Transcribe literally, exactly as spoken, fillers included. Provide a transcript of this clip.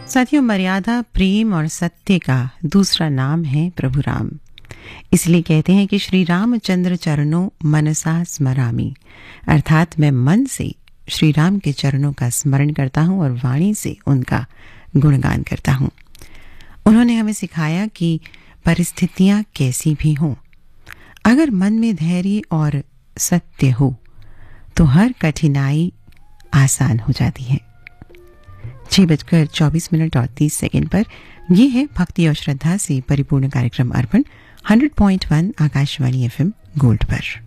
साथियों, मर्यादा, प्रेम और सत्य का दूसरा नाम है प्रभु राम। इसलिए कहते हैं कि श्री रामचंद्र चरणों मनसा स्मरामि, अर्थात मैं मन से श्री राम के चरणों का स्मरण करता हूं और वाणी से उनका गुणगान करता हूं। उन्होंने हमें सिखाया कि परिस्थितियां कैसी भी हों, अगर मन में धैर्य और सत्य हो तो हर कठिनाई आसान हो जाती है। छह बजकर चौबीस मिनट और तीस सेकंड पर यह है भक्ति और श्रद्धा से परिपूर्ण कार्यक्रम अर्पण सौ point one Akashvani FM gold पर।